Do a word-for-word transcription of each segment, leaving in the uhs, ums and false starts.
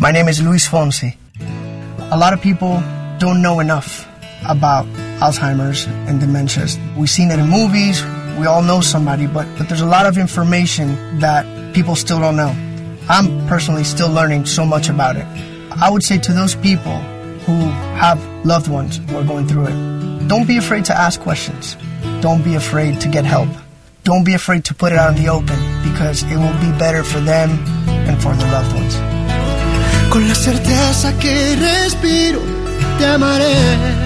My name is Luis Fonsi. A lot of people don't know enough about Alzheimer's and dementias. We've seen it in movies, we all know somebody, but, but there's a lot of information that people still don't know. I'm personally still learning so much about it. I would say to those people who have loved ones who are going through it, don't be afraid to ask questions. Don't be afraid to get help. Don't be afraid to put it out in the open, because it will be better for them and for their loved ones. Con la certeza que respiro, te amaré.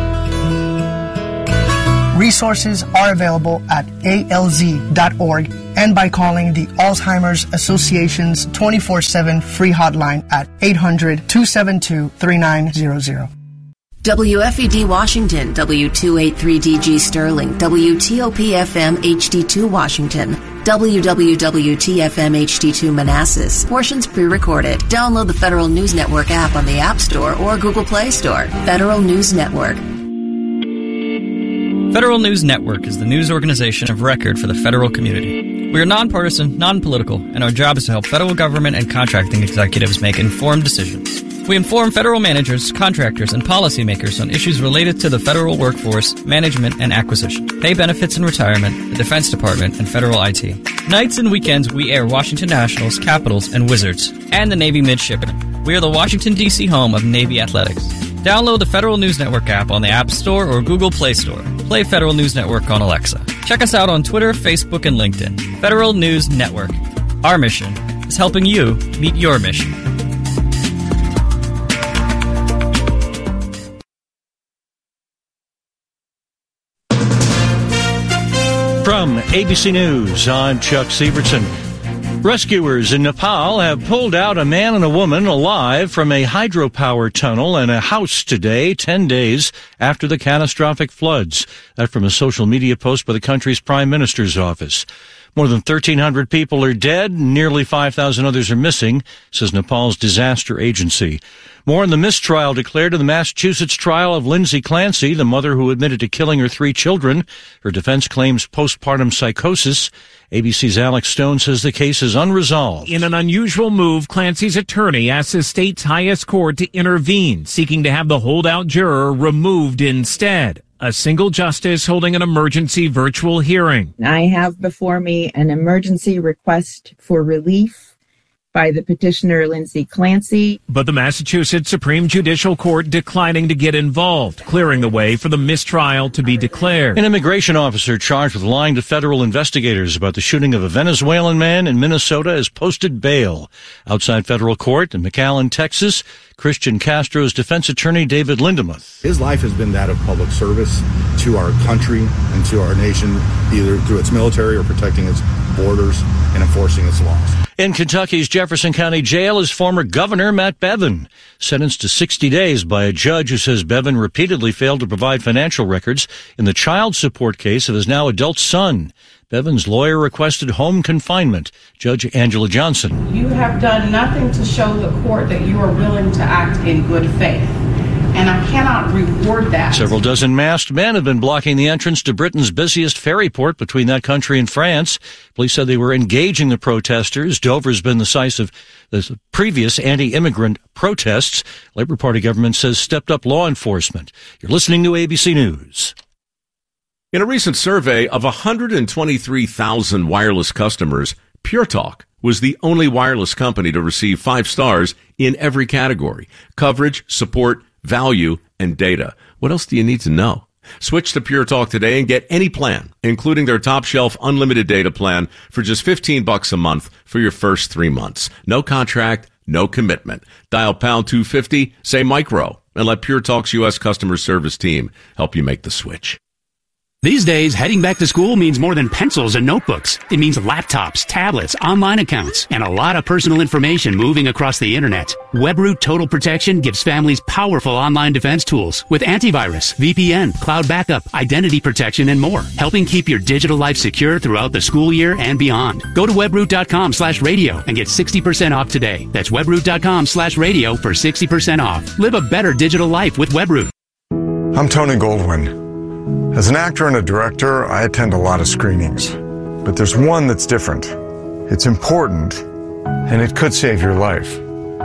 Resources are available at A L Z dot org and by calling the Alzheimer's Association's twenty-four seven free hotline at eight hundred, two seven two, three nine zero zero. W F E D Washington, W two eighty-three D G Sterling, W T O P F M H D two Washington, W W W T F M H D two Manassas. Portions pre-recorded. Download the Federal News Network app on the App Store or Google Play Store. Federal News Network. Federal News Network is the news organization of record for the federal community. We are nonpartisan, non-political, and our job is to help federal government and contracting executives make informed decisions. We inform federal managers, contractors, and policymakers on issues related to the federal workforce, management, and acquisition, pay benefits and retirement, the Defense Department, and federal I T. Nights and weekends, we air Washington Nationals, Capitals, and Wizards, and the Navy Midshipmen. We are the Washington, D C home of Navy Athletics. Download the Federal News Network app on the App Store or Google Play Store. Play Federal News Network on Alexa. Check us out on Twitter, Facebook, and LinkedIn. Federal News Network. Our mission is helping you meet your mission. From A B C News, I'm Chuck Sievertson. Rescuers in Nepal have pulled out a man and a woman alive from a hydropower tunnel and a house today, ten days after the catastrophic floods. That from a social media post by the country's prime minister's office. More than thirteen hundred people are dead, nearly five thousand others are missing, says Nepal's disaster agency. More on the mistrial declared in the Massachusetts trial of Lindsay Clancy, the mother who admitted to killing her three children. Her defense claims postpartum psychosis. A B C's Alex Stone says the case is unresolved. In an unusual move, Clancy's attorney asked the state's highest court to intervene, seeking to have the holdout juror removed instead. A single justice holding an emergency virtual hearing. I have before me an emergency request for relief by the petitioner Lindsay Clancy. But the Massachusetts Supreme Judicial Court declining to get involved, clearing the way for the mistrial to be declared. An immigration officer charged with lying to federal investigators about the shooting of a Venezuelan man in Minnesota has posted bail. Outside federal court in McAllen, Texas, Christian Castro's defense attorney David Lindemuth. His life has been that of public service to our country and to our nation, either through its military or protecting its borders and enforcing its laws. In Kentucky's Jefferson County Jail is former Governor Matt Bevin, sentenced to sixty days by a judge who says Bevin repeatedly failed to provide financial records in the child support case of his now adult son. Bevin's lawyer requested home confinement. Judge Angela Johnson. You have done nothing to show the court that you are willing to act in good faith, and I cannot reward that. Several dozen masked men have been blocking the entrance to Britain's busiest ferry port between that country and France. Police said they were engaging the protesters. Dover's been the site of the previous anti-immigrant protests. Labour Party government says stepped up law enforcement. You're listening to A B C News. In a recent survey of one hundred twenty-three thousand wireless customers, Pure Talk was the only wireless company to receive five stars in every category: coverage, support, value, and data. What else do you need to know? Switch to Pure Talk today and get any plan, including their top shelf unlimited data plan for just fifteen bucks a month for your first three months. No contract, no commitment. Dial pound two fifty, say micro, and let Pure Talk's U S customer service team help you make the switch. These days, heading back to school means more than pencils and notebooks. It means laptops, tablets, online accounts, and a lot of personal information moving across the internet. WebRoot Total Protection gives families powerful online defense tools with antivirus, V P N, cloud backup, identity protection, and more, helping keep your digital life secure throughout the school year and beyond. Go to webroot.com slash radio and get sixty percent off today. That's webroot.com slash radio for sixty percent off. Live a better digital life with WebRoot. I'm Tony Goldwyn. As an actor and a director, I attend a lot of screenings. But there's one that's different. It's important, and it could save your life.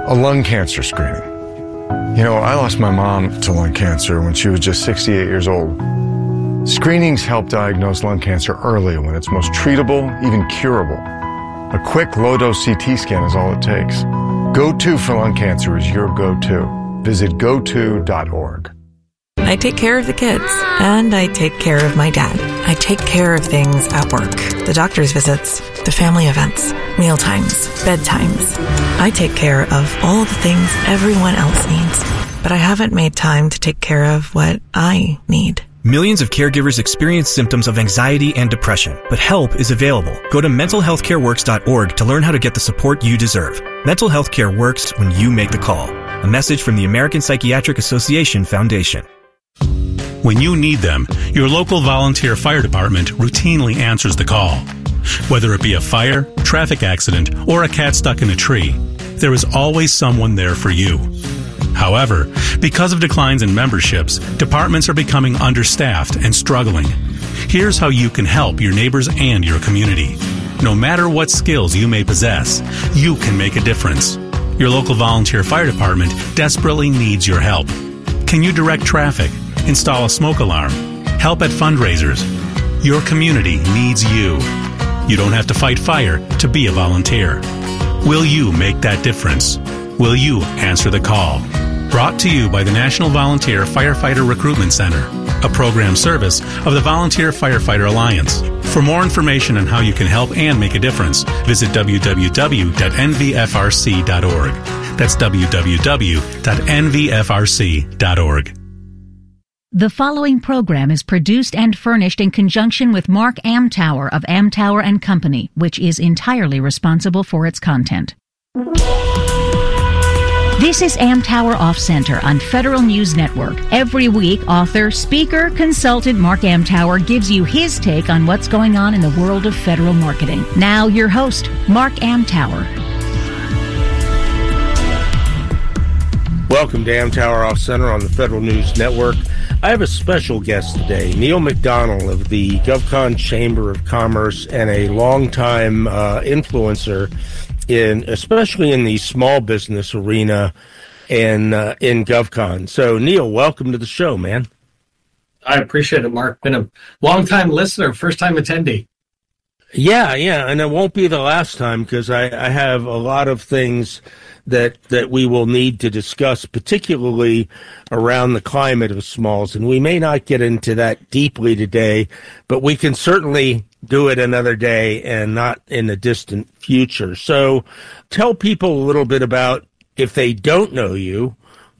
A lung cancer screening. You know, I lost my mom to lung cancer when she was just sixty-eight years old. Screenings help diagnose lung cancer early when it's most treatable, even curable. A quick low-dose C T scan is all it takes. Go To for lung cancer is your go-to. Visit go to dot org. I take care of the kids, and I take care of my dad. I take care of things at work. The doctor's visits, the family events, mealtimes, bedtimes. I take care of all the things everyone else needs, but I haven't made time to take care of what I need. Millions of caregivers experience symptoms of anxiety and depression, but help is available. Go to mental health care works dot org to learn how to get the support you deserve. Mental health care works when you make the call. A message from the American Psychiatric Association Foundation. When you need them, your local volunteer fire department routinely answers the call. Whether it be a fire, traffic accident, or a cat stuck in a tree, there is always someone there for you. However, because of declines in memberships, departments are becoming understaffed and struggling. Here's how you can help your neighbors and your community. No matter what skills you may possess, you can make a difference. Your local volunteer fire department desperately needs your help. Can you direct traffic, install a smoke alarm, help at fundraisers? Your community needs you. You don't have to fight fire to be a volunteer. Will you make that difference? Will you answer the call? Brought to you by the National Volunteer Firefighter Recruitment Center, a program service of the Volunteer Firefighter Alliance. For more information on how you can help and make a difference, visit w w w dot n v f r c dot org. That's w w w dot n v f r c dot org. The following program is produced and furnished in conjunction with Mark Amtower of Amtower and Company, which is entirely responsible for its content. This is Amtower Off Center on Federal News Network. Every week, author, speaker, consultant Mark Amtower gives you his take on what's going on in the world of federal marketing. Now, your host, Mark Amtower. Welcome to Amtower Off Center on the Federal News Network. I have a special guest today, Neil McDonnell of the GovCon Chamber of Commerce and a longtime uh, influencer in, especially in the small business arena and uh, in GovCon. So, Neil, welcome to the show, man. I appreciate it, Mark. Been a long-time listener, first-time attendee. Yeah, yeah, and it won't be the last time because I, I have a lot of things that that we will need to discuss, particularly around the climate of smalls. And we may not get into that deeply today, but we can certainly do it another day and not in the distant future. So tell people a little bit about, if they don't know you,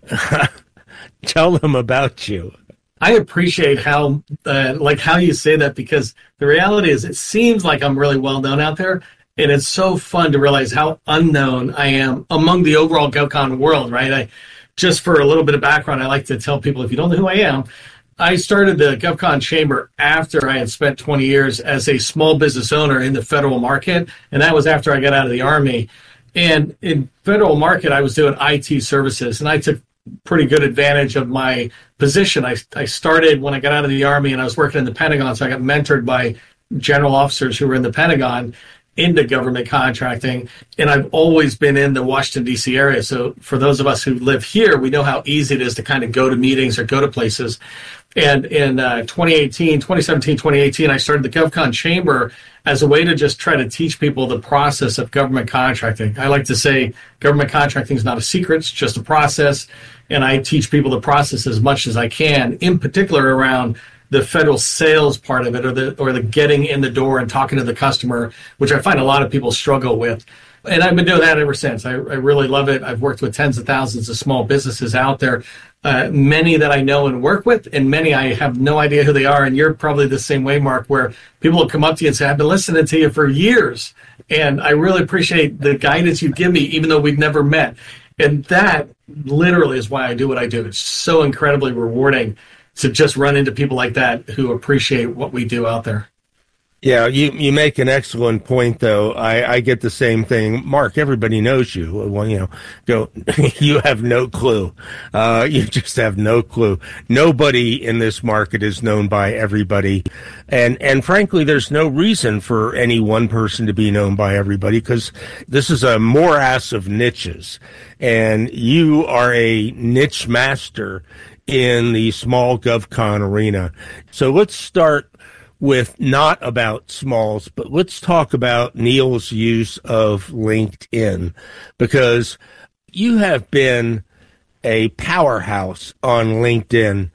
tell them about you. I appreciate how, uh, like how you say that, because the reality is it seems like I'm really well known out there. And it's so fun to realize how unknown I am among the overall GovCon world, right? I, just for a little bit of background, I like to tell people, if you don't know who I am, I started the GovCon Chamber after I had spent twenty years as a small business owner in the federal market, and that was after I got out of the Army. And in federal market, I was doing I T services, and I took pretty good advantage of my position. I, I started when I got out of the Army, and I was working in the Pentagon, so I got mentored by general officers who were in the Pentagon into government contracting, and I've always been in the Washington, D C area. So for those of us who live here, we know how easy it is to kind of go to meetings or go to places. And in uh, twenty eighteen, twenty seventeen, twenty eighteen, I started the GovCon Chamber as a way to just try to teach people the process of government contracting. I like to say government contracting is not a secret, it's just a process. And I teach people the process as much as I can, in particular around the federal sales part of it, or the or the getting in the door and talking to the customer, which I find a lot of people struggle with. And I've been doing that ever since. I, I really love it. I've worked with tens of thousands of small businesses out there, uh, many that I know and work with, and many I have no idea who they are. And you're probably the same way, Mark, where people will come up to you and say, I've been listening to you for years, and I really appreciate the guidance you give me, even though we've never met. And that literally is why I do what I do. It's so incredibly rewarding to just run into people like that who appreciate what we do out there. Yeah, you, you make an excellent point, though. I, I get the same thing. Mark, everybody knows you. Well, you know, go, you have no clue. Uh, you just have no clue. Nobody in this market is known by everybody. And, and frankly, there's no reason for any one person to be known by everybody because this is a morass of niches. And you are a niche master in the small GovCon arena. So let's start with not about smalls, but let's talk about Neil's use of LinkedIn, because you have been a powerhouse on LinkedIn.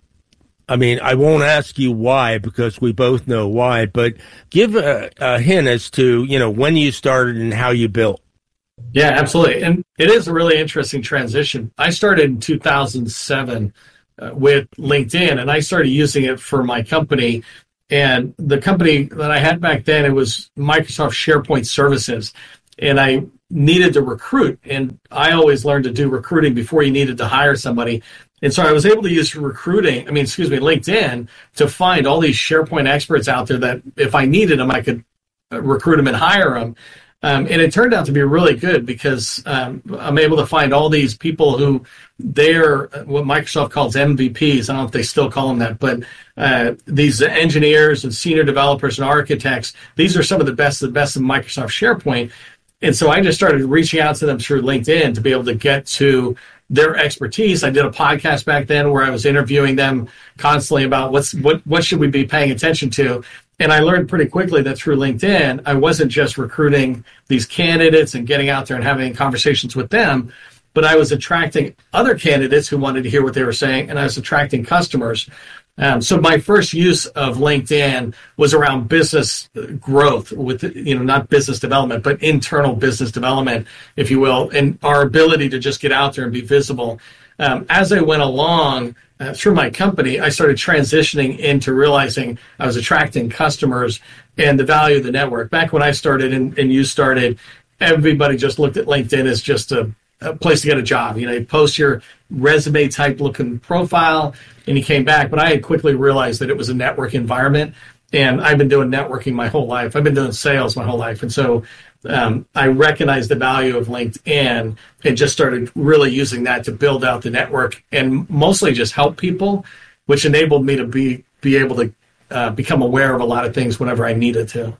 I mean, I won't ask you why, because we both know why, but give a, a hint as to, you know, when you started and how you built. Yeah, absolutely. And it is a really interesting transition. I started in two thousand seven uh, with LinkedIn, and I started using it for my company. And the company that I had back then, it was Microsoft SharePoint Services, and I needed to recruit. And I always learned to do recruiting before you needed to hire somebody. And so I was able to use recruiting, I mean, excuse me, LinkedIn to find all these SharePoint experts out there that if I needed them, I could recruit them and hire them. Um, and it turned out to be really good because um, I'm able to find all these people who they're what Microsoft calls M V Ps. I don't know if they still call them that, but uh, these engineers and senior developers and architects, these are some of the best of the best of Microsoft SharePoint. And so I just started reaching out to them through LinkedIn to be able to get to their expertise. I did a podcast back then where I was interviewing them constantly about what's what what should we be paying attention to. And I learned pretty quickly that through LinkedIn, I wasn't just recruiting these candidates and getting out there and having conversations with them, but I was attracting other candidates who wanted to hear what they were saying, and I was attracting customers. Um, so my first use of LinkedIn was around business growth, with, you know, not business development, but internal business development, if you will, and our ability to just get out there and be visible. Um, as I went along uh, through my company, I started transitioning into realizing I was attracting customers and the value of the network. Back when I started and, and you started, everybody just looked at LinkedIn as just a, a place to get a job. You know, you post your resume type looking profile and you came back. But I had quickly realized that it was a network environment. And I've been doing networking my whole life. I've been doing sales my whole life. And so um, I recognized the value of LinkedIn and just started really using that to build out the network and mostly just help people, which enabled me to be, be able to uh, become aware of a lot of things whenever I needed to.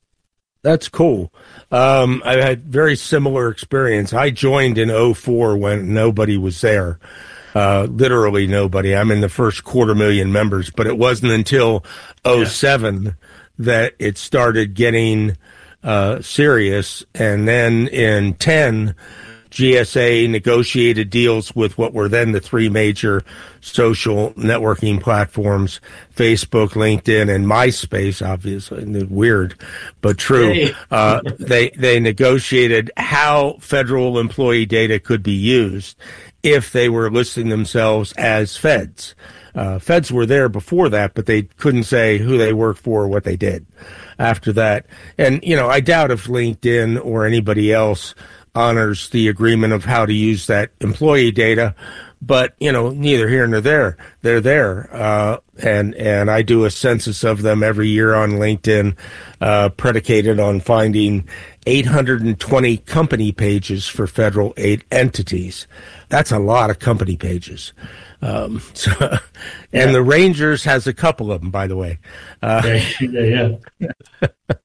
That's cool. Um, I had very similar experience. I joined in oh four when nobody was there. Uh, literally nobody. I'm in the first quarter million members, but it wasn't until oh seven yeah. that it started getting uh, serious. And then in ten, G S A negotiated deals with what were then the three major social networking platforms, Facebook, LinkedIn, and MySpace, obviously. Weird, but true. Hey. uh, they, they negotiated how federal employee data could be used if they were listing themselves as feds. Uh, feds were there before that, but they couldn't say who they worked for or what they did after that. And, you know, I doubt if LinkedIn or anybody else honors the agreement of how to use that employee data, but, you know, neither here nor there. They're there. Uh, and, and I do a census of them every year on LinkedIn, uh, predicated on finding eight hundred twenty company pages for federal aid entities. That's a lot of company pages. Um, so, and yeah. the Rangers has a couple of them, by the way. Uh, yeah, yeah.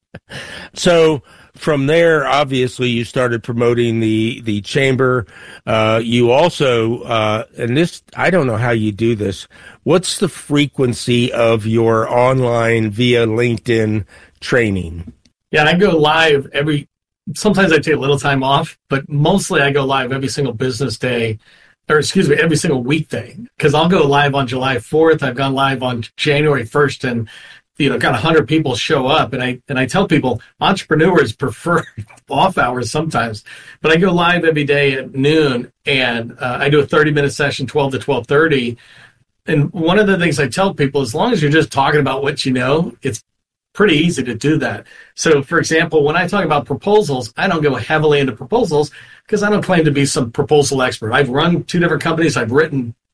So from there, obviously, you started promoting the, the chamber. Uh, you also, uh, and this, I don't know how you do this. What's the frequency of your online via LinkedIn training? Yeah, I go live every, sometimes I take a little time off, but mostly I go live every single business day, or excuse me, every single weekday, because I'll go live on July fourth. I've gone live on January first, and you know, got a hundred people show up, and I and I tell people entrepreneurs prefer off hours sometimes, but I go live every day at noon, and uh, I do a thirty minute session, twelve to twelve thirty. And one of the things I tell people, as long as you're just talking about what you know, it's pretty easy to do that. So, for example, when I talk about proposals, I don't go heavily into proposals because I don't claim to be some proposal expert. I've run two different companies. I've written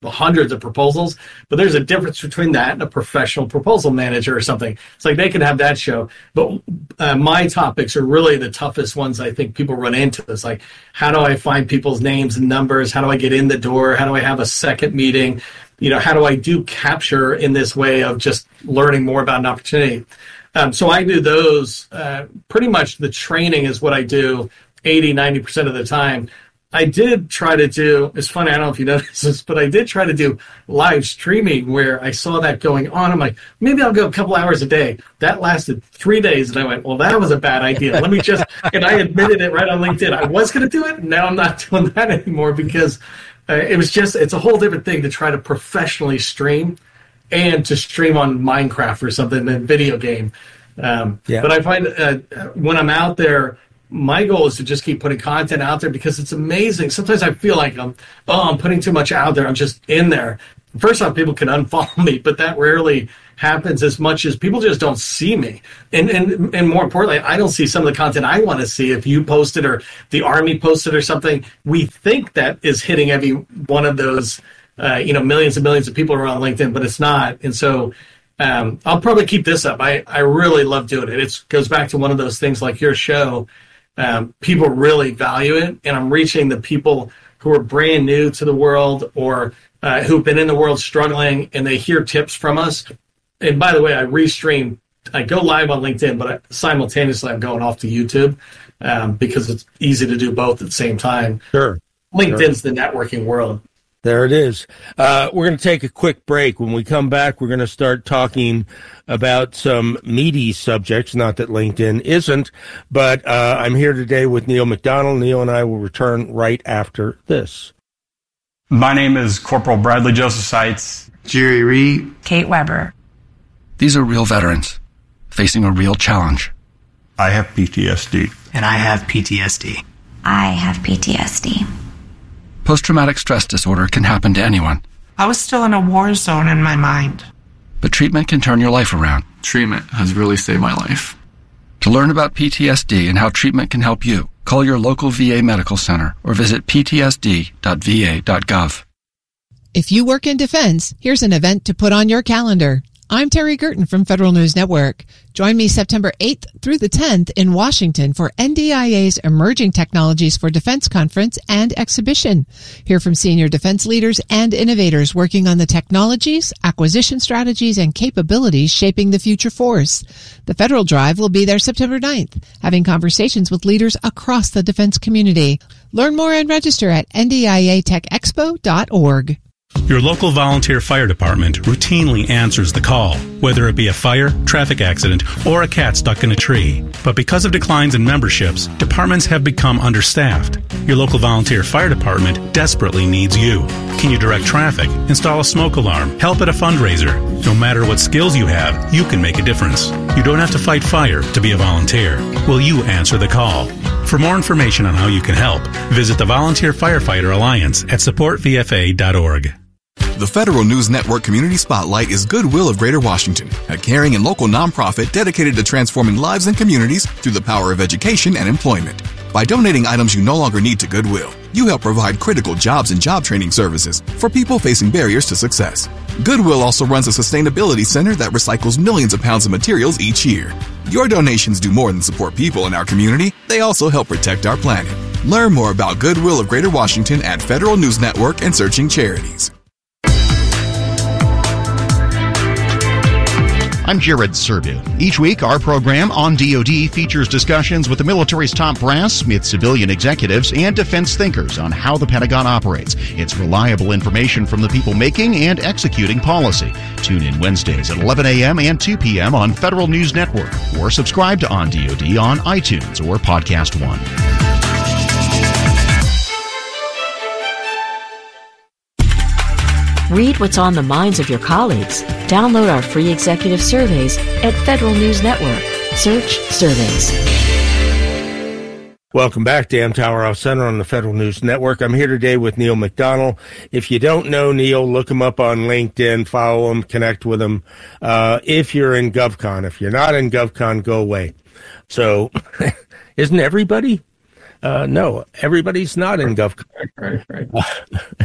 hundreds of proposals, but there's a difference between that and a professional proposal manager or something. It's like they can have that show, but uh, my topics are really the toughest ones I think people run into. It's like, how do I find people's names and numbers? How do I get in the door? How do I have a second meeting? You know, how do I do capture in this way of just learning more about an opportunity? Um, so I do those, uh, pretty much the training is what I do eighty, ninety percent of the time. I did try to do, it's funny, I don't know if you noticed this, but I did try to do live streaming where I saw that going on. I'm like, maybe I'll go a couple hours a day. That lasted three days. And I went, well, that was a bad idea. Let me just, and I admitted it right on LinkedIn. I was going to do it. Now I'm not doing that anymore because uh, it was just, it's a whole different thing to try to professionally stream and to stream on Minecraft or something, a video game. Um, yeah. But I find uh, when I'm out there, my goal is to just keep putting content out there because it's amazing. Sometimes I feel like I'm, oh, I'm putting too much out there. I'm just in there. First off, people can unfollow me, but that rarely happens as much as people just don't see me. And and and more importantly, I don't see some of the content I want to see. If you posted or the Army posted or something, we think that is hitting every one of those, uh, you know, millions and millions of people around LinkedIn, but it's not. And so um, I'll probably keep this up. I, I really love doing it. It goes back to one of those things like your show. Um, people really value it, and I'm reaching the people who are brand new to the world or uh, who've been in the world struggling, and they hear tips from us. And by the way, I restream. I go live on LinkedIn, but I, simultaneously I'm going off to YouTube um, because it's easy to do both at the same time. Sure. LinkedIn's sure. the networking world. There it is. Uh, we're going to take a quick break. When we come back, we're going to start talking about some meaty subjects, not that LinkedIn isn't, but uh, I'm here today with Neil McDonald. Neil and I will return right after this. My name is Corporal Bradley Joseph Seitz. Jerry Reed. Kate Weber. These are real veterans facing a real challenge. I have P T S D. And I have P T S D. I have P T S D. Post-traumatic stress disorder can happen to anyone. I was still in a war zone in my mind. But treatment can turn your life around. Treatment has really saved my life. To learn about P T S D and how treatment can help you, call your local V A medical center or visit p t s d dot v a dot gov. If you work in defense, here's an event to put on your calendar. I'm Terry Gerton from Federal News Network. Join me September eighth through the tenth in Washington for N D I A's Emerging Technologies for Defense Conference and Exhibition. Hear from senior defense leaders and innovators working on the technologies, acquisition strategies, and capabilities shaping the future force. The Federal Drive will be there September ninth, having conversations with leaders across the defense community. Learn more and register at n d i a tech expo dot org. Your local volunteer fire department routinely answers the call, whether it be a fire, traffic accident, or a cat stuck in a tree. But because of declines in memberships, departments have become understaffed. Your local volunteer fire department desperately needs you. Can you direct traffic, install a smoke alarm, help at a fundraiser? No matter what skills you have, you can make a difference. You don't have to fight fire to be a volunteer. Will you answer the call? For more information on how you can help, visit the Volunteer Firefighter Alliance at support v f a dot org. The Federal News Network Community Spotlight is Goodwill of Greater Washington, a caring and local nonprofit dedicated to transforming lives and communities through the power of education and employment. By donating items you no longer need to Goodwill, you help provide critical jobs and job training services for people facing barriers to success. Goodwill also runs a sustainability center that recycles millions of pounds of materials each year. Your donations do more than support people in our community, they also help protect our planet. Learn more about Goodwill of Greater Washington at Federal News Network and Searching Charities. I'm Jared Serbu. Each week, our program on D O D features discussions with the military's top brass, with civilian executives, and defense thinkers on how the Pentagon operates. It's reliable information from the people making and executing policy. Tune in Wednesdays at eleven a.m. and two p.m. on Federal News Network, or subscribe to On D O D on iTunes or Podcast One. Read what's on the minds of your colleagues. Download our free executive surveys at Federal News Network. Search surveys. Welcome back to Amtower Off Center on the Federal News Network. I'm here today with Neil McDonald. If you don't know Neil, look him up on LinkedIn, follow him, connect with him. Uh, if you're in GovCon, if you're not in GovCon, go away. So, isn't everybody? Uh, no, everybody's not in GovCon. Right, right, right.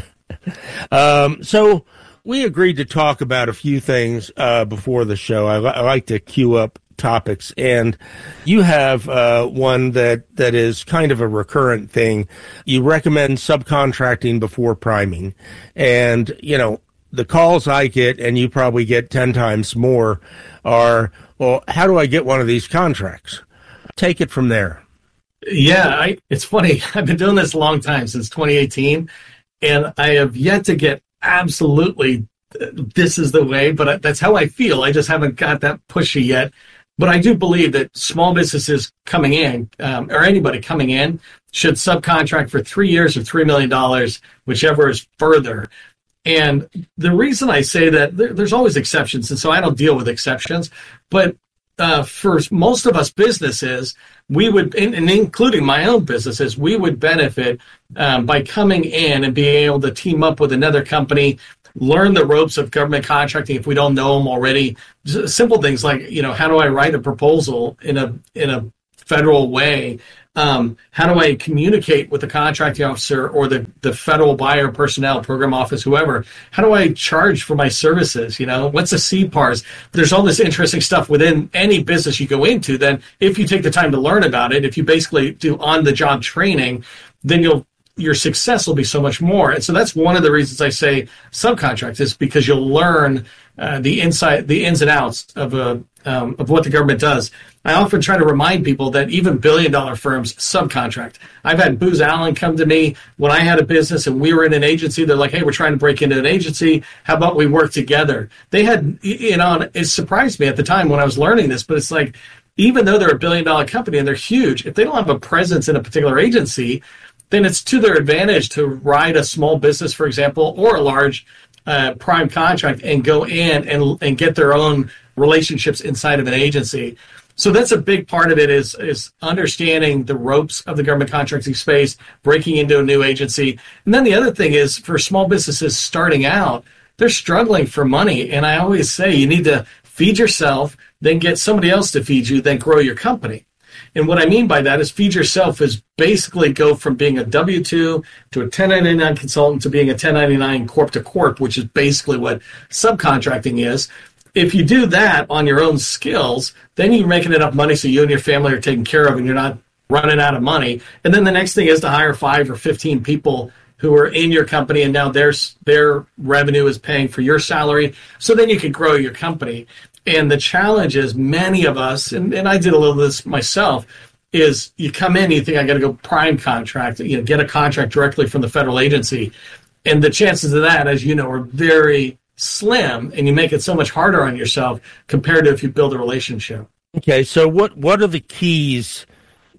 Um, so we agreed to talk about a few things uh, before the show. I, li- I like to queue up topics, and you have uh, one that, that is kind of a recurrent thing. You recommend subcontracting before priming. And, you know, the calls I get, and you probably get ten times more, are, well, how do I get one of these contracts? Take it from there. Yeah, I, it's funny. I've been doing this a long time, since twenty eighteen, and I have yet to get absolutely this is the way, but that's how I feel. I just haven't got that pushy yet. But I do believe that small businesses coming in, um, or anybody coming in, should subcontract for three years or three million dollars, whichever is further. And the reason I say that, there, there's always exceptions, and so I don't deal with exceptions. But uh, for most of us businesses, we would, and, and including my own businesses, we would benefit um, by coming in and being able to team up with another company, learn the ropes of government contracting if we don't know them already. Just simple things like, you know, how do I write a proposal in a in a federal way? Um, how do I communicate with the contracting officer or the, the federal buyer personnel, program office, whoever? How do I charge for my services? You know, what's a C P A R S? There's all this interesting stuff within any business you go into. Then if you take the time to learn about it, if you basically do on-the-job training, then you'll your success will be so much more. And so that's one of the reasons I say subcontract, is because you'll learn uh, the inside, the ins and outs of a, um, of what the government does. I often try to remind people that even billion dollar firms subcontract. I've had Booz Allen come to me when I had a business and we were in an agency. They're like, hey, we're trying to break into an agency. How about we work together? They had, you know, it surprised me at the time when I was learning this, but it's like, even though they're a billion dollar company and they're huge, if they don't have a presence in a particular agency, then it's to their advantage to ride a small business, for example, or a large uh, prime contract and go in and and get their own relationships inside of an agency. So that's a big part of it, is is understanding the ropes of the government contracting space, breaking into a new agency. And then the other thing is, for small businesses starting out, they're struggling for money. And I always say you need to feed yourself, then get somebody else to feed you, then grow your company. And what I mean by that is feed yourself is basically go from being a W two to a ten ninety-nine consultant to being a ten ninety-nine corp to corp, which is basically what subcontracting is. If you do that on your own skills, then you're making enough money so you and your family are taken care of and you're not running out of money. And then the next thing is to hire five or fifteen people who are in your company, and now their, their revenue is paying for your salary. So then you can grow your company. And the challenge is, many of us, and, and I did a little of this myself, is you come in and you think, I got to go prime contract, you know, get a contract directly from the federal agency. And the chances of that, as you know, are very slim, and you make it so much harder on yourself compared to if you build a relationship. Okay, so what, what are the keys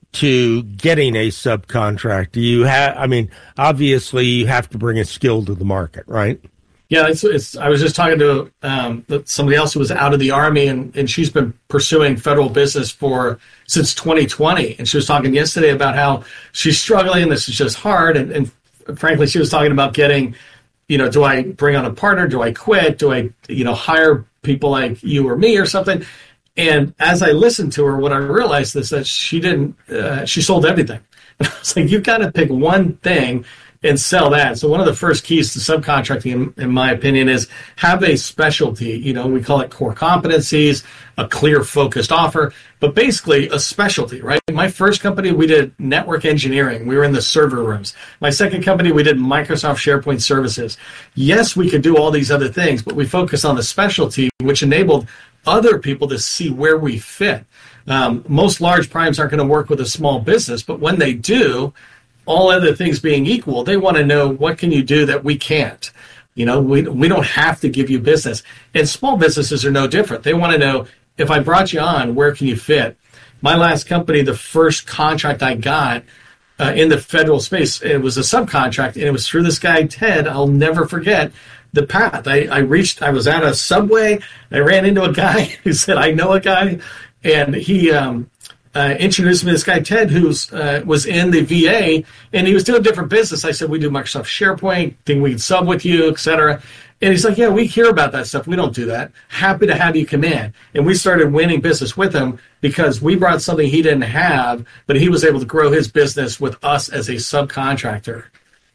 to getting a subcontract? Do you have, I mean, obviously you have to bring a skill to the market, right? Yeah, it's, it's, I was just talking to um, somebody else who was out of the Army, and, and she's been pursuing federal business for since twenty twenty. And she was talking yesterday about how she's struggling. This is just hard. And, and frankly, she was talking about getting, you know, do I bring on a partner? Do I quit? Do I, you know, hire people like you or me or something? And as I listened to her, what I realized is that she didn't, uh, she sold everything. And I was like, you've got to pick one thing and sell that. So one of the first keys to subcontracting, in, in my opinion, is have a specialty. You know, we call it core competencies, a clear, focused offer, but basically a specialty, right? My first company, we did network engineering. We were in the server rooms. My second company, we did Microsoft SharePoint services. Yes, we could do all these other things, but we focused on the specialty, which enabled other people to see where we fit. Um, most large primes aren't going to work with a small business, but when they do, all other things being equal, they want to know, what can you do that we can't? You know, we we don't have to give you business. And small businesses are no different. They want to know, if I brought you on, where can you fit? My last company, the first contract I got uh, in the federal space, it was a subcontract, and it was through this guy, Ted. I'll never forget the path. I, I reached, I was at a Subway. I ran into a guy who said, I know a guy. And he um, uh, introduced me to this guy, Ted, who uh, was in the V A, and he was doing different business. I said, we do Microsoft SharePoint, think we can sub with you, et cetera. And he's like, yeah, we hear about that stuff. We don't do that. Happy to have you come in. And we started winning business with him because we brought something he didn't have, but he was able to grow his business with us as a subcontractor.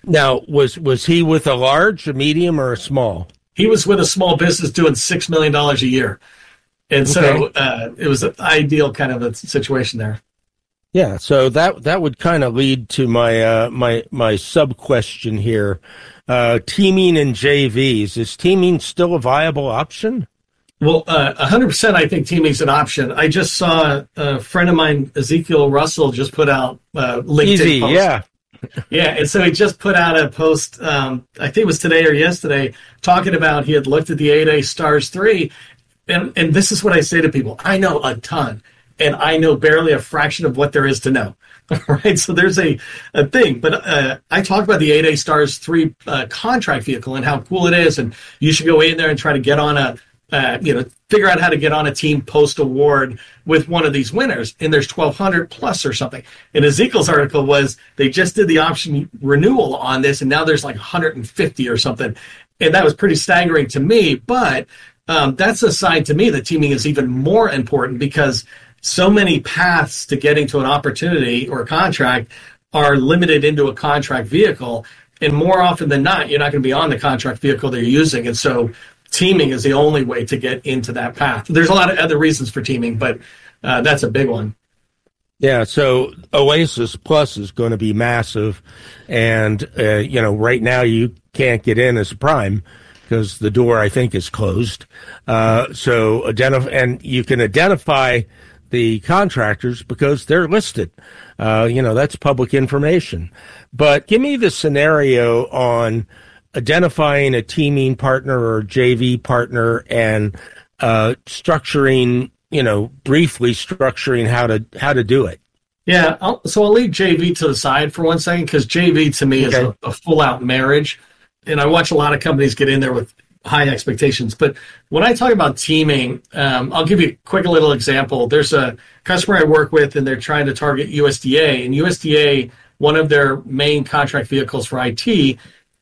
Now, was was he with a large, a medium, or a small? He was with a small business doing six million dollars a year. And so Okay. uh, it was an ideal kind of a situation there. Yeah, so that that would kind of lead to my uh, my my sub question here. Uh, teaming and J Vs, is teaming still a viable option? Well, uh, one hundred percent I think teaming's an option. I just saw a friend of mine, Ezekiel Russell, just put out uh, LinkedIn Easy, post. yeah. Yeah, and so he just put out a post, um, I think it was today or yesterday, talking about he had looked at the eight A Stars three, and, and this is what I say to people. I know a ton, and I know barely a fraction of what there is to know. Right, so there's a, a thing, but uh, I talk about the eight A Stars three uh, contract vehicle and how cool it is, and you should go in there and try to get on a, uh, you know, figure out how to get on a team post-award with one of these winners, and there's twelve hundred plus or something. And Ezekiel's article was they just did the option renewal on this, and now there's like one hundred fifty or something, and that was pretty staggering to me, but um, that's a sign to me that teaming is even more important because so many paths to getting to an opportunity or a contract are limited into a contract vehicle. And more often than not, you're not going to be on the contract vehicle that you're using. And so teaming is the only way to get into that path. There's a lot of other reasons for teaming, but uh, that's a big one. Yeah, so Oasis Plus is going to be massive. And, uh, you know, right now you can't get in as a prime because the door, I think, is closed. Uh, so identify, and you can identify the contractors because they're listed. Uh, you know, that's public information. But give me the scenario on identifying a teaming partner or J V partner and uh, structuring, you know, briefly structuring how to how to do it. Yeah, I'll, so I'll leave J V to the side for one second because J V to me Okay. is a, a full-out marriage. And I watch a lot of companies get in there with high expectations. But when I talk about teaming, um, I'll give you a quick little example. There's a customer I work with, and they're trying to target U S D A. And U S D A, one of their main contract vehicles for I T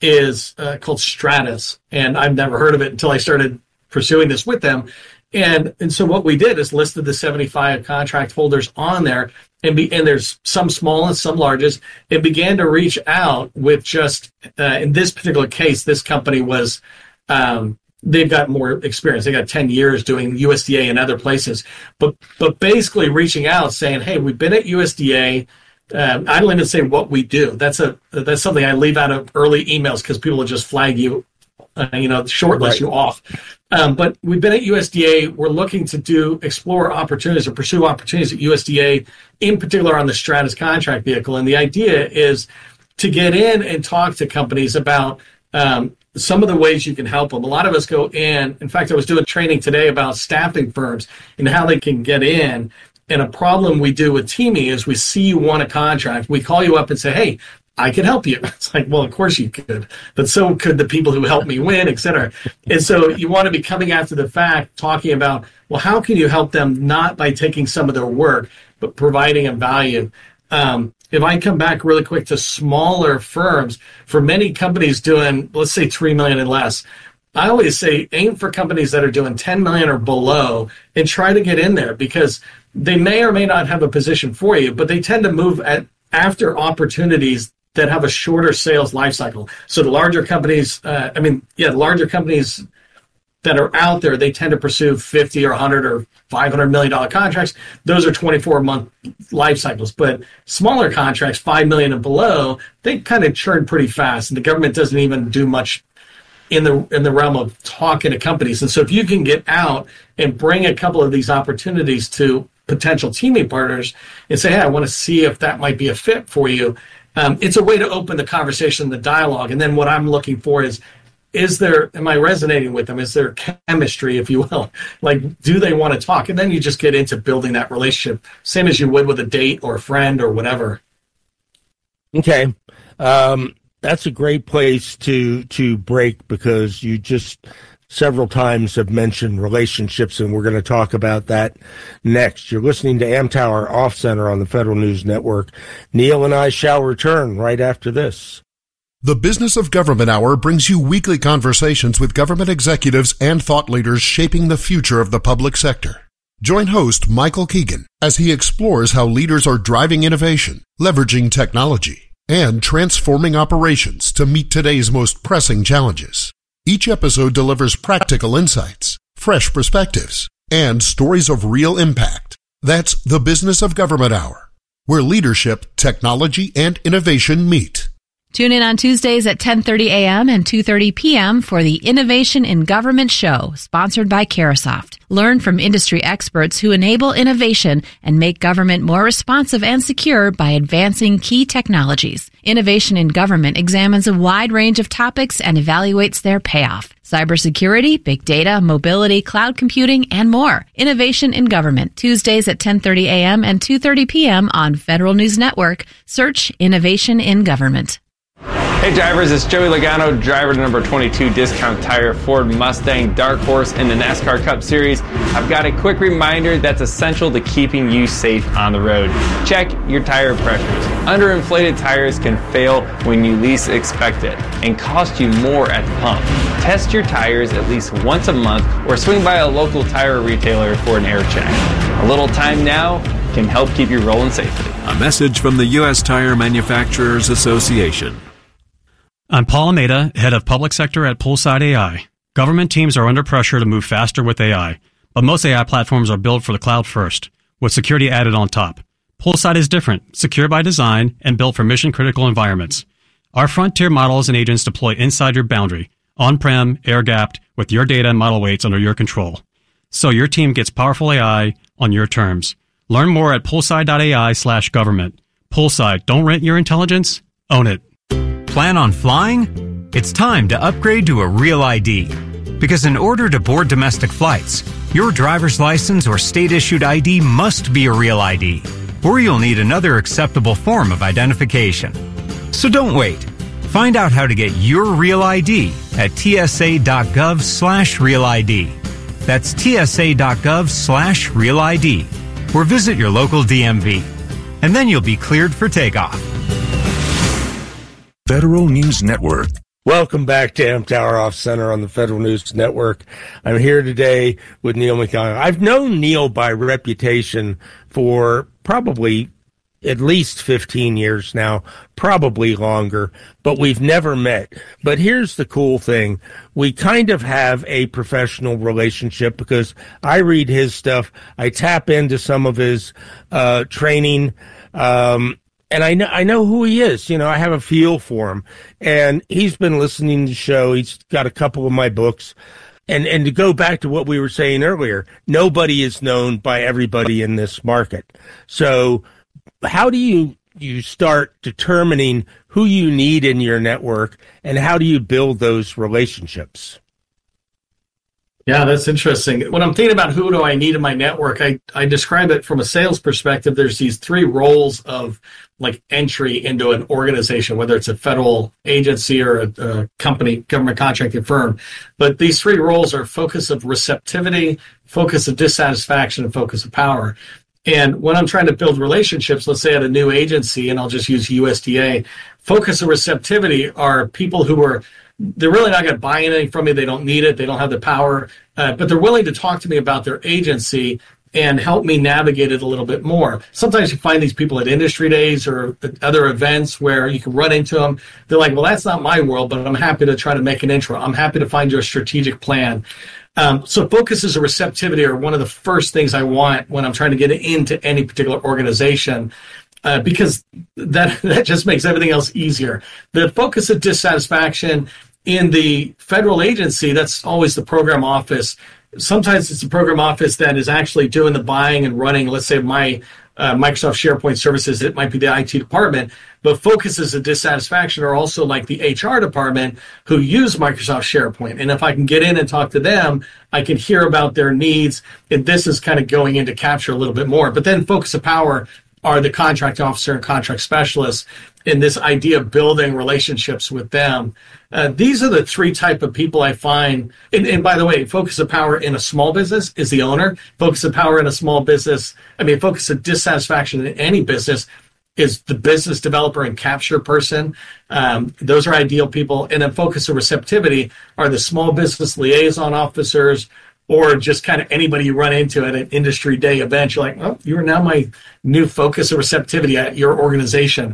is uh, called Stratus. And I've never heard of it until I started pursuing this with them. And and so what we did is listed the seventy-five contract holders on there, and be, and there's some small and some largest, and began to reach out with just, uh, in this particular case, this company was, um, they've got more experience. They got ten years doing U S D A and other places, but but basically reaching out saying, hey, we've been at U S D A. Um, I don't even say what we do. That's a that's something I leave out of early emails because people will just flag you, uh, you know, shortlist Right. you off. Um, but we've been at U S D A. We're looking to do explore opportunities or pursue opportunities at U S D A, in particular on the Stratus contract vehicle. And the idea is to get in and talk to companies about um, some of the ways you can help them. A lot of us go in. In fact, I was doing training today about staffing firms and how they can get in. And a problem we do with teaming is we see you want a contract. We call you up and say, hey, I can help you. It's like, well, of course you could, but so could the people who helped me win, et cetera. And so you want to be coming after the fact, talking about, well, how can you help them not by taking some of their work, but providing a value? Um, if I come back really quick to smaller firms, for many companies doing, let's say three million and less, I always say aim for companies that are doing ten million or below and try to get in there because they may or may not have a position for you, but they tend to move at after opportunities that have a shorter sales life cycle. So the larger companies, uh, I mean, yeah, the larger companies that are out there, they tend to pursue fifty or one hundred or five hundred million dollar contracts. Those are twenty-four month life cycles. But smaller contracts, five million and below, they kind of churn pretty fast, and the government doesn't even do much in the in the realm of talking to companies. And so if you can get out and bring a couple of these opportunities to potential teaming partners and say, hey, I want to see if that might be a fit for you, um, it's a way to open the conversation, the dialogue. And then what I'm looking for is, is there, am I resonating with them? Is there chemistry, if you will? Like, do they want to talk? And then you just get into building that relationship, same as you would with a date or a friend or whatever. Okay. Um, that's a great place to to break because you just several times have mentioned relationships, and we're going to talk about that next. You're listening to Amtower Off Center on the Federal News Network. Neil and I shall return right after this. The Business of Government Hour brings you weekly conversations with government executives and thought leaders shaping the future of the public sector. Join host Michael Keegan as he explores how leaders are driving innovation, leveraging technology, and transforming operations to meet today's most pressing challenges. Each episode delivers practical insights, fresh perspectives, and stories of real impact. That's the Business of Government Hour, where leadership, technology, and innovation meet. Tune in on Tuesdays at ten thirty a.m. and two thirty p.m. for the Innovation in Government Show, sponsored by Carahsoft. Learn from industry experts who enable innovation and make government more responsive and secure by advancing key technologies. Innovation in Government examines a wide range of topics and evaluates their payoff. Cybersecurity, big data, mobility, cloud computing, and more. Innovation in Government, Tuesdays at ten thirty a.m. and two thirty p.m. on Federal News Network. Search Innovation in Government. Hey drivers, it's Joey Logano, driver to number twenty-two Discount Tire Ford Mustang Dark Horse in the NASCAR Cup Series. I've got a quick reminder that's essential to keeping you safe on the road. Check your tire pressures. Underinflated tires can fail when you least expect it and cost you more at the pump. Test your tires at least once a month or swing by a local tire retailer for an air check. A little time now can help keep you rolling safely. A message from the U S Tire Manufacturers Association. I'm Paul Almeida, head of public sector at Poolside A I. Government teams are under pressure to move faster with A I, but most A I platforms are built for the cloud first, with security added on top. Poolside is different, secure by design, and built for mission-critical environments. Our frontier models and agents deploy inside your boundary, on-prem, air-gapped, with your data and model weights under your control. So your team gets powerful A I on your terms. Learn more at poolside.ai slash government. Poolside, don't rent your intelligence, own it. Plan on flying? It's time to upgrade to a Real I D. Because in order to board domestic flights, your driver's license or state-issued I D must be a Real I D, or you'll need another acceptable form of identification. So don't wait. Find out how to get your Real I D at tsa.gov slash Real ID. That's tsa.gov slash Real ID, or visit your local D M V. And then you'll be cleared for takeoff. Federal News Network. Welcome back to Amtower Off Center on the Federal News Network. I'm here today with Neil McDonough. I've known Neil by reputation for probably at least fifteen years now, probably longer, but we've never met. But here's the cool thing. We kind of have a professional relationship because I read his stuff. I tap into some of his uh, training, um, And I know I know who he is. You know, I have a feel for him. And he's been listening to the show. He's got a couple of my books. And and to go back to what we were saying earlier, nobody is known by everybody in this market. So how do you you start determining who you need in your network, and how do you build those relationships? Yeah, that's interesting. When I'm thinking about who do I need in my network, I, I describe it from a sales perspective. There's these three roles of like entry into an organization, whether it's a federal agency or a, a company, government contracting firm. But these three roles are focus of receptivity, focus of dissatisfaction, and focus of power. And when I'm trying to build relationships, let's say at a new agency, and I'll just use U S D A, focus of receptivity are people who are they're really not going to buy anything from me. They don't need it. They don't have the power, uh, but they're willing to talk to me about their agency and help me navigate it a little bit more. Sometimes you find these people at industry days or at other events where you can run into them. They're like, well, that's not my world, but I'm happy to try to make an intro. I'm happy to find your strategic plan. Um, so focuses of receptivity are one of the first things I want when I'm trying to get into any particular organization. Uh, because that that just makes everything else easier. The focus of dissatisfaction in the federal agency, that's always the program office. Sometimes it's the program office that is actually doing the buying and running, let's say, my uh, Microsoft SharePoint services. It might be the I T department. But focuses of dissatisfaction are also like the H R department who use Microsoft SharePoint. And if I can get in and talk to them, I can hear about their needs. And this is kind of going into capture a little bit more. But then focus of power are the contract officer and contract specialists in this idea of building relationships with them. Uh, these are the three type of people I find. And, and by the way, focus of power in a small business is the owner. Focus of power in a small business, I mean, focus of dissatisfaction in any business is the business developer and capture person. Um, those are ideal people. And then focus of receptivity are the small business liaison officers, or just kind of anybody you run into at an industry day event. You're like, oh, you're now my new focus of receptivity at your organization.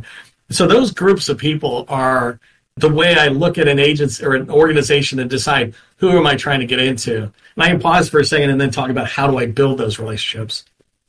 So those groups of people are the way I look at an agency or an organization and decide who am I trying to get into. And I can pause for a second and then talk about how do I build those relationships.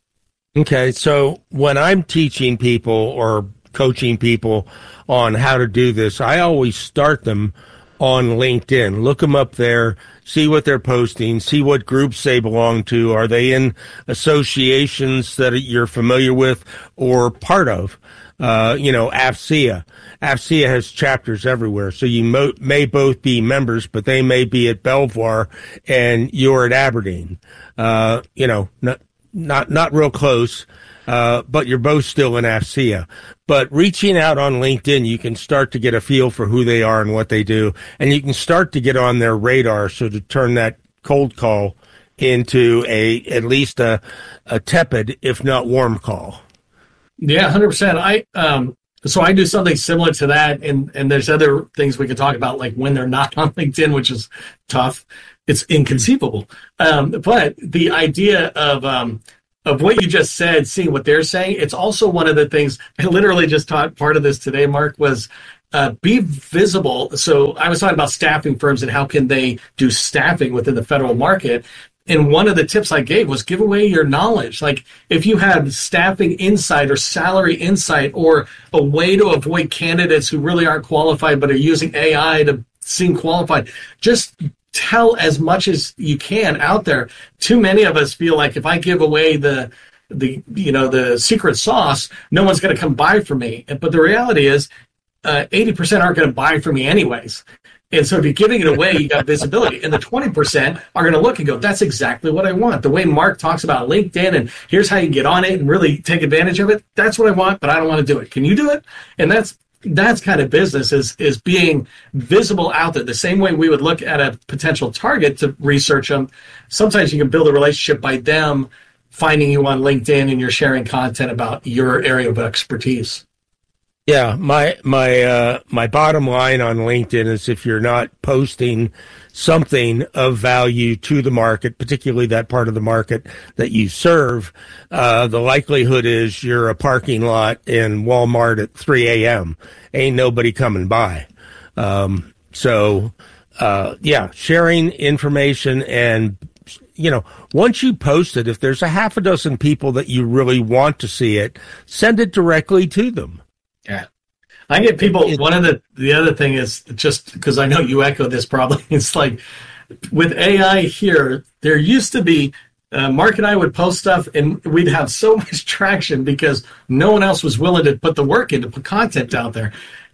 Okay, so when I'm teaching people or coaching people on how to do this, I always start them on LinkedIn. Look them up there, see what they're posting, see what groups they belong to. Are they in associations that you're familiar with or part of? Uh, you know, A F C A. A F C A has chapters everywhere, so you mo- may both be members, but they may be at Belvoir and you're at Aberdeen. Uh, you know, not not not real close, uh, but you're both still in A F C A. But reaching out on LinkedIn, you can start to get a feel for who they are and what they do, and you can start to get on their radar, so to turn that cold call into a at least a, a tepid, if not warm call. Yeah, one hundred percent. I um, so I do something similar to that, and, and there's other things we could talk about, like when they're not on LinkedIn, which is tough. It's inconceivable. Um, but the idea of um, of what you just said, seeing what they're saying, it's also one of the things, I literally just taught part of this today, Mark, was uh, be visible. So I was talking about staffing firms and how can they do staffing within the federal market. And one of the tips I gave was give away your knowledge. Like if you have staffing insight or salary insight or a way to avoid candidates who really aren't qualified but are using A I to seem qualified, just tell as much as you can out there. Too many of us feel like if I give away the the you know the secret sauce, no one's going to come buy from me. But the reality is uh, eighty percent aren't going to buy from me anyways. And so if you're giving it away, you got visibility. And the twenty percent are going to look and go, that's exactly what I want. The way Mark talks about LinkedIn and here's how you get on it and really take advantage of it, that's what I want, but I don't want to do it. Can you do it? And that's that's kind of business, is is being visible out there. The same way we would look at a potential target to research them, sometimes you can build a relationship by them finding you on LinkedIn and you're sharing content about your area of expertise. Yeah, my my uh, my bottom line on LinkedIn is if you're not posting something of value to the market, particularly that part of the market that you serve, uh, the likelihood is you're a parking lot in Walmart at three a.m. Ain't nobody coming by. Um, so, uh, yeah, sharing information and, you know, once you post it, if there's a half a dozen people that you really want to see it, send it directly to them. Yeah. I get people, one of the, the other thing is just because I know you echo this probably, it's like with A I here, there used to be, uh, Mark and I would post stuff and we'd have so much traction because no one else was willing to put the work in to put content out there.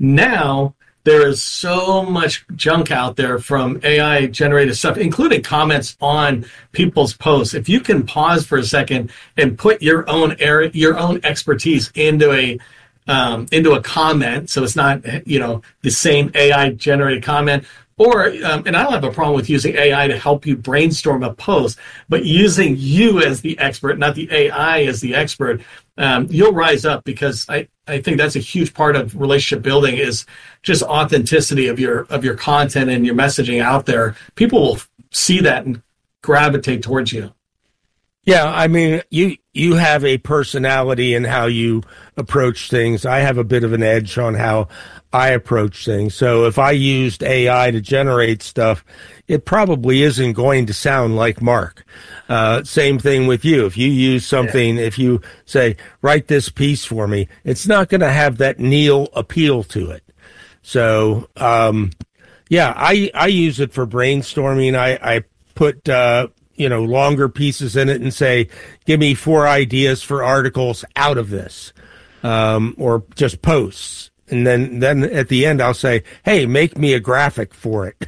Now, there is so much junk out there from A I generated stuff, including comments on people's posts. If you can pause for a second and put your own area, your own expertise into a Um, into a comment, so it's not, you know, the same A I-generated comment. Or, um, and I don't have a problem with using A I to help you brainstorm a post, but using you as the expert, not the A I as the expert, um, you'll rise up because I, I think that's a huge part of relationship building is just authenticity of your of your content and your messaging out there. People will see that and gravitate towards you. Yeah, I mean, you you have a personality in how you approach things. I have a bit of an edge on how I approach things. So if I used A I to generate stuff, it probably isn't going to sound like Mark. Uh, same thing with you. If you use something, yeah. If you say, write this piece for me, it's not going to have that Neil appeal to it. So, um, yeah, I, I use it for brainstorming. I, I put... Uh, you know, longer pieces in it and say, give me four ideas for articles out of this, um, or just posts. And then, then at the end, I'll say, hey, make me a graphic for it.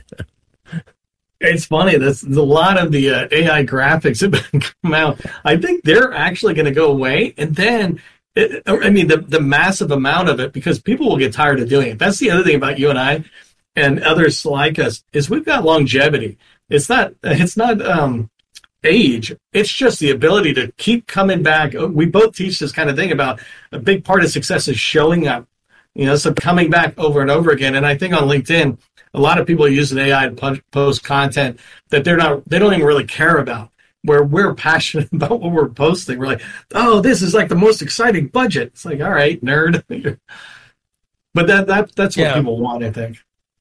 It's funny. There's a lot of the uh, A I graphics have been come out. I think they're actually going to go away. And then, it, I mean, the, the massive amount of it, because people will get tired of doing it. That's the other thing about you and I and others like us, is we've got longevity. It's not, it's not, um, age. It's just the ability to keep coming back. We both teach this kind of thing about a big part of success is showing up, you know, so coming back over and over again. And I think on LinkedIn, a lot of people are using A I to post content that they're not, they don't even really care about, where we're passionate about what we're posting. We're like, oh, this is like the most exciting budget. It's like, all right, nerd. But that, that that's what Yeah. people want, I think.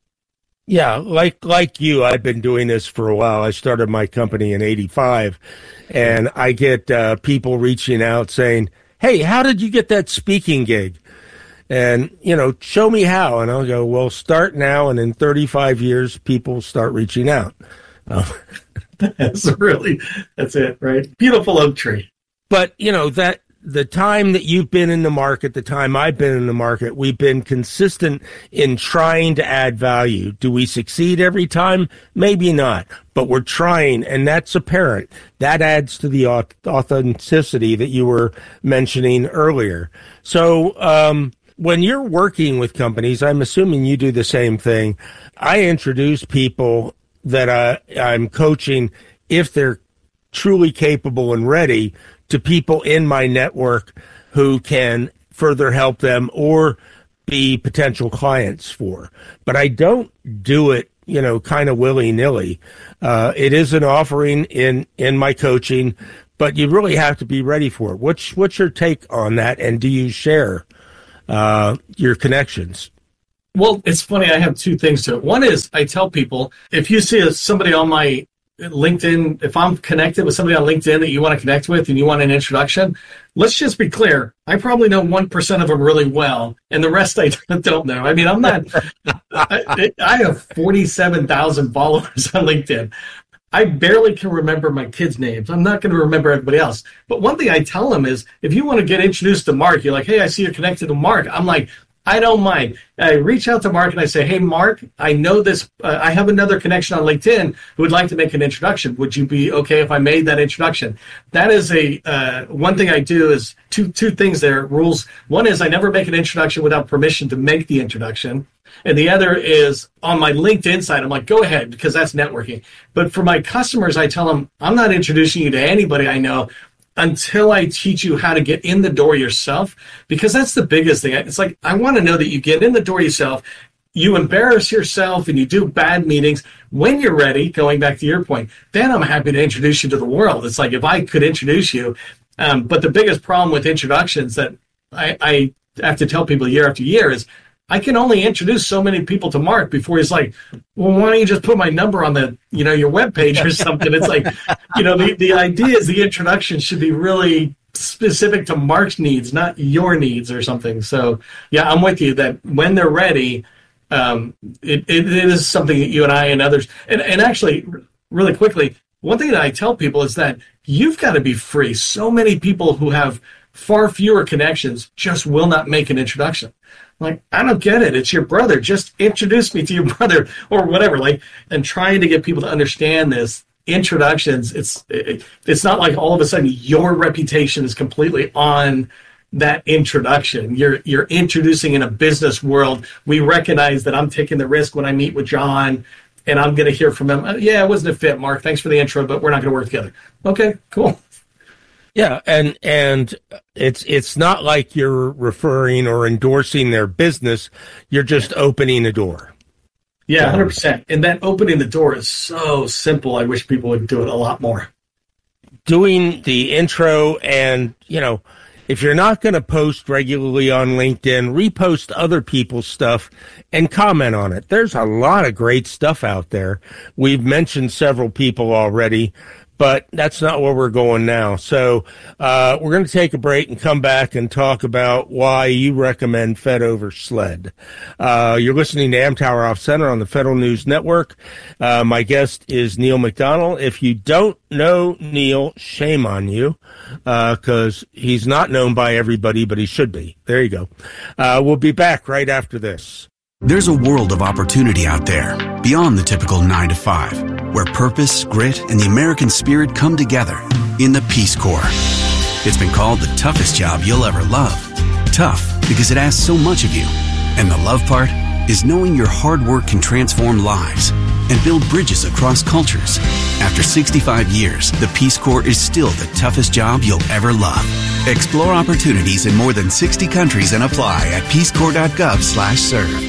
Yeah, like like you, I've been doing this for a while. I started my company in eighty-five, and I get uh, people reaching out saying, "Hey, how did you get that speaking gig?" And, you know, show me how. And I'll go, well, start now, and in thirty-five years, people start reaching out. Um, That's really, that's it, right? Beautiful oak tree. But, you know, that the time that you've been in the market, the time I've been in the market, we've been consistent in trying to add value. Do we succeed every time? Maybe not, but we're trying, and that's apparent. That adds to the authenticity that you were mentioning earlier. So, um, when you're working with companies, I'm assuming you do the same thing. I introduce people that I, I'm coaching, if they're truly capable and ready, to people in my network who can further help them or be potential clients for. But I don't do it, you know, kind of willy-nilly. Uh, it is an offering in, in my coaching, but you really have to be ready for it. What's, what's your take on that, and do you share uh, your connections? Well, it's funny. I have two things to it. One is I tell people, if you see somebody on my LinkedIn, if I'm connected with somebody on LinkedIn that you want to connect with and you want an introduction, let's just be clear. I probably know one percent of them really well, and the rest I don't know. I mean, I'm not, I, I have forty-seven thousand followers on LinkedIn. I barely can remember my kids' names. I'm not going to remember everybody else. But one thing I tell them is, if you want to get introduced to Mark, you're like, hey, I see you're connected to Mark. I'm like, I don't mind. I reach out to Mark and I say, hey, Mark, I know this. Uh, I have another connection on LinkedIn who would like to make an introduction. Would you be okay if I made that introduction? That is a uh, one thing I do is two two things there, rules. One is I never make an introduction without permission to make the introduction. And the other is on my LinkedIn side, I'm like, go ahead, because that's networking. But for my customers, I tell them, I'm not introducing you to anybody I know until I teach you how to get in the door yourself, because that's the biggest thing. It's like, I want to know that you get in the door yourself, you embarrass yourself, and you do bad meetings. When you're ready, going back to your point, then I'm happy to introduce you to the world. It's like, if I could introduce you. Um, but the biggest problem with introductions that I, I have to tell people year after year is, I can only introduce so many people to Mark before he's like, well, why don't you just put my number on the, you know, your webpage or something? It's like, you know, the, the idea is the introduction should be really specific to Mark's needs, not your needs or something. So, yeah, I'm with you that when they're ready, um, it, it, it is something that you and I and others, and, and actually, really quickly, one thing that I tell people is that you've got to be free. So many people who have far fewer connections just will not make an introduction. Like, I don't get it. It's your brother. Just introduce me to your brother or whatever. Like, and trying to get people to understand this introductions. It's it, it's not like all of a sudden your reputation is completely on that introduction. You're you're introducing in a business world. We recognize that I'm taking the risk when I meet with John, and I'm going to hear from him. Yeah, it wasn't a fit, Mark. Thanks for the intro, but we're not going to work together. Okay, cool. Yeah, and and it's it's not like you're referring or endorsing their business. You're just opening a door. Yeah, one hundred percent. And that opening the door is so simple. I wish people would do it a lot more. Doing the intro, and, you know, if you're not going to post regularly on LinkedIn, repost other people's stuff and comment on it. There's a lot of great stuff out there. We've mentioned several people already, but that's not where we're going now. So uh, we're going to take a break and come back and talk about why you recommend Fed over SLED. Uh, you're listening to Amtower Off Center on the Federal News Network. Uh, my guest is Neil McDonnell. If you don't know Neil, shame on you, because uh, he's not known by everybody, but he should be. There you go. Uh, we'll be back right after this. There's a world of opportunity out there, beyond the typical nine to five, where purpose, grit, and the American spirit come together in the Peace Corps. It's been called the toughest job you'll ever love. Tough because it asks so much of you. And the love part is knowing your hard work can transform lives and build bridges across cultures. After sixty-five years, the Peace Corps is still the toughest job you'll ever love. Explore opportunities in more than sixty countries and apply at peacecorps.gov slash serve.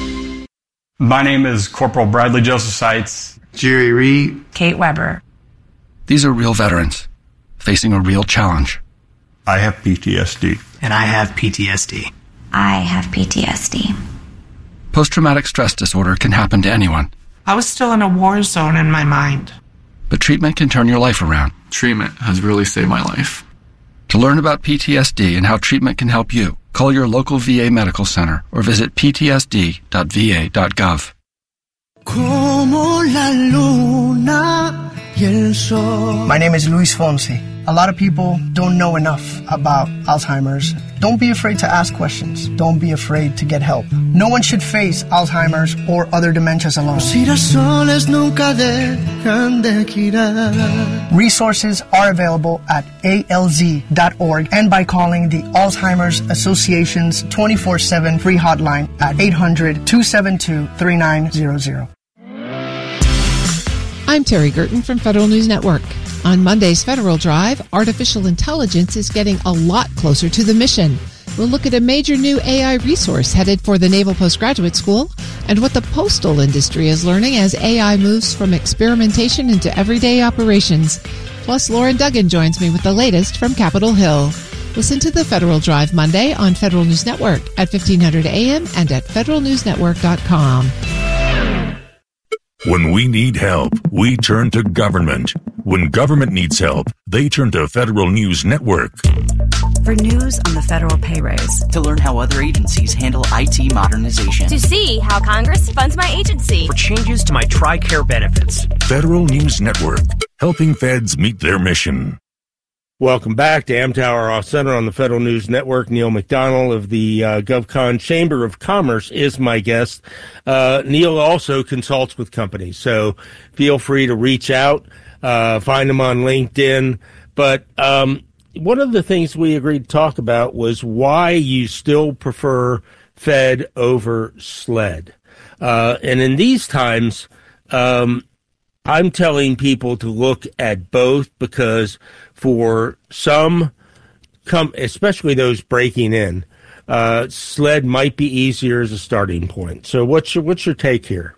My name is Corporal Bradley Joseph Seitz. Jerry Reed. Kate Weber. These are real veterans facing a real challenge. I have P T S D. And I have P T S D. I have P T S D. Post-traumatic stress disorder can happen to anyone. I was still in a war zone in my mind. But treatment can turn your life around. Treatment has really saved my life. To learn about P T S D and how treatment can help you, call your local V A medical center or visit p t s d dot v a dot gov. Como la luna y el sol. My name is Luis Fonse. A lot of people don't know enough about Alzheimer's. Don't be afraid to ask questions. Don't be afraid to get help. No one should face Alzheimer's or other dementias alone. Resources are available at A L Z dot org and by calling the Alzheimer's Association's twenty-four seven free hotline at eight hundred, two seven two, three nine zero zero. I'm Terry Gerton from Federal News Network. On Monday's Federal Drive, artificial intelligence is getting a lot closer to the mission. We'll look at a major new A I resource headed for the Naval Postgraduate School and what the postal industry is learning as A I moves from experimentation into everyday operations. Plus, Lauren Duggan joins me with the latest from Capitol Hill. Listen to the Federal Drive Monday on Federal News Network at fifteen hundred A M and at federal news network dot com. When we need help, we turn to government. When government needs help, they turn to Federal News Network. For news on the federal pay raise. To learn how other agencies handle I T modernization. To see how Congress funds my agency. For changes to my TRICARE benefits. Federal News Network, helping feds meet their mission. Welcome back to Amtower Off Center on the Federal News Network. Neil McDonald of the uh, GovCon Chamber of Commerce is my guest. Uh, Neil also consults with companies, so feel free to reach out, uh, find him on LinkedIn. But um, one of the things we agreed to talk about was why you still prefer Fed over SLED. Uh, and in these times, um, I'm telling people to look at both because for some, com- especially those breaking in, uh, SLED might be easier as a starting point. So what's your what's your take here?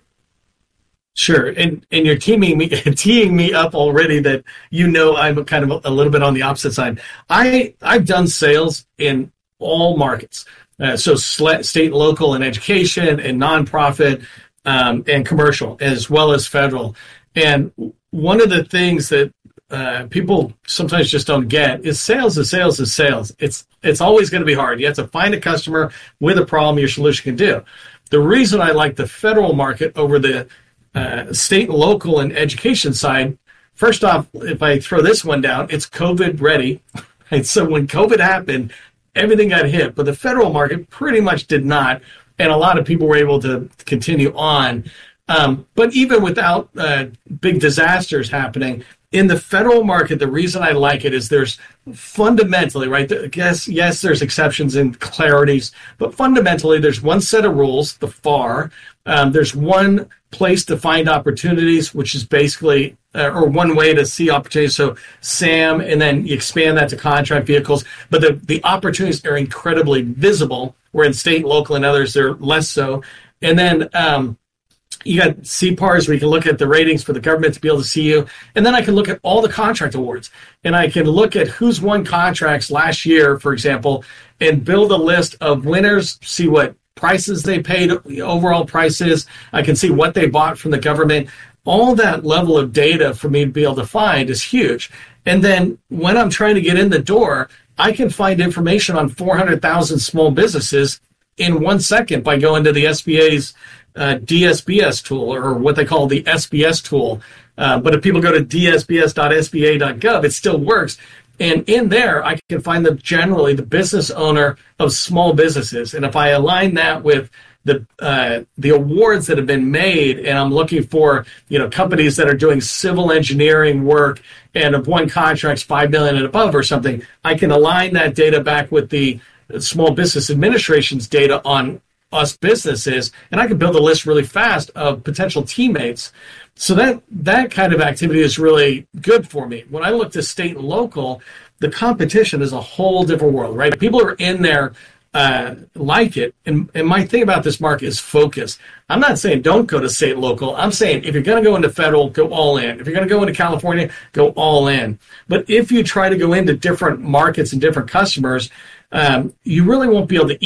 Sure, and and you're teaming me, teeing me up already that you know I'm kind of a little bit on the opposite side. I I've done sales in all markets, uh, so SLED, state, local, and education, and nonprofit, um, and commercial, as well as federal. And one of the things that uh, people sometimes just don't get is sales is sales is sales. It's it's always going to be hard. You have to find a customer with a problem your solution can do. The reason I like the federal market over the uh, state, local, and education side, first off, if I throw this one down, it's COVID ready. Right? So when COVID happened, everything got hit, but the federal market pretty much did not, and a lot of people were able to continue on. Um, but even without uh, big disasters happening, in the federal market, the reason I like it is there's fundamentally, right, I guess, yes, there's exceptions and clarities, but fundamentally there's one set of rules, the F A R. Um, there's one place to find opportunities, which is basically, uh, or one way to see opportunities, so SAM, and then you expand that to contract vehicles. But the, the opportunities are incredibly visible, where in state, local, and others, they're less so. And then, um, you got C P A Rs where you can look at the ratings for the government to be able to see you. And then I can look at all the contract awards. And I can look at who's won contracts last year, for example, and build a list of winners, see what prices they paid, the overall prices. I can see what they bought from the government. All that level of data for me to be able to find is huge. And then when I'm trying to get in the door, I can find information on four hundred thousand small businesses in one second by going to the S B A's Uh, D S B S tool, or what they call the S B S tool. Uh, but if people go to d s b s dot s b a dot gov, it still works. And in there, I can find the generally the business owner of small businesses. And if I align that with the uh, the awards that have been made, and I'm looking for you know companies that are doing civil engineering work and have won contracts five million dollars and above or something, I can align that data back with the Small Business Administration's data on us businesses, and I can build a list really fast of potential teammates. So that that kind of activity is really good for me. When I look to state and local, the competition is a whole different world, right? People are in there uh, like it, and, and my thing about this market is focus. I'm not saying don't go to state and local. I'm saying if you're going to go into federal, go all in. If you're going to go into California, go all in. But if you try to go into different markets and different customers, um, you really won't be able to eat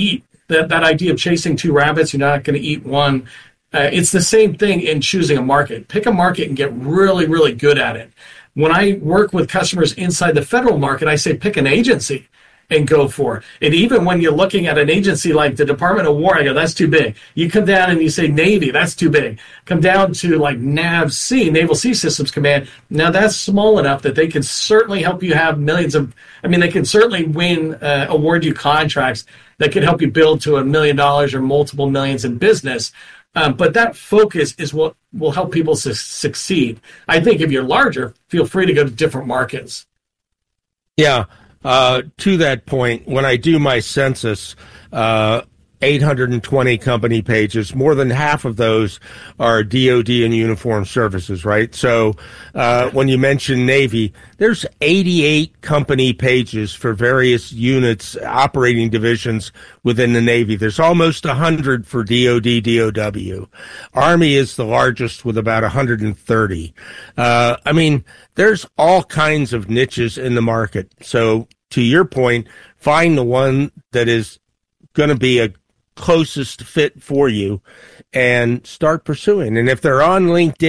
that, that idea of chasing two rabbits, you're not going to eat one. Uh, it's the same thing in choosing a market. Pick a market and get really, really good at it. When I work with customers inside the federal market, I say pick an agency and go for it. And even when you're looking at an agency like the Department of War, I go, that's too big. You come down and you say Navy, that's too big. Come down to like NAVSEA, Naval Sea Systems Command. Now that's small enough that they can certainly help you have millions of, I mean, they can certainly win, uh, award you contracts that could help you build to a million dollars or multiple millions in business. Um, but that focus is what will help people su- succeed. I think if you're larger, feel free to go to different markets. Yeah. Uh, to that point, when I do my census, uh, eight hundred twenty company pages, more than half of those are D O D and uniformed services, right? So uh, when you mention Navy, there's eighty-eight company pages for various units, operating divisions within the Navy. There's almost one hundred for D O D, D O W. Army is the largest with about one hundred thirty. Uh, I mean, there's all kinds of niches in the market. So to your point, find the one that is going to be a closest fit for you and start pursuing. And if they're on LinkedIn,